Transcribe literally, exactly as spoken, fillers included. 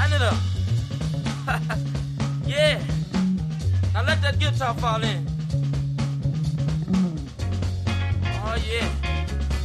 Line it up. Yeah. Now let that guitar fall in.